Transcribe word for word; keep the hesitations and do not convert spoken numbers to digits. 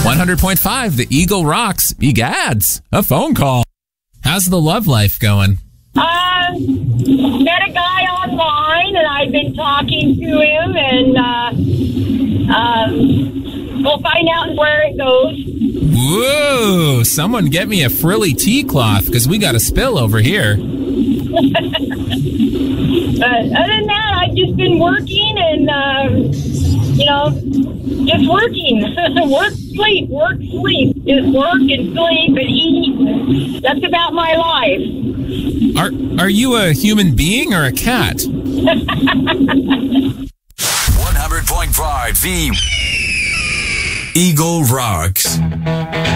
one hundred point five, the Eagle rocks. Egads, a phone call. How's the love life going? Uh, met a guy online, and I've been talking to him, and uh, um, we'll find out where it goes. Whoa, someone get me a frilly tea cloth, because we got a spill over here. But other than that, I've just been working and, um, you know, just working. Work, sleep, work, sleep. Just work and sleep and eat. That's about my life. Are are you a human being or a cat? one hundred point five, the Eagle Rocks.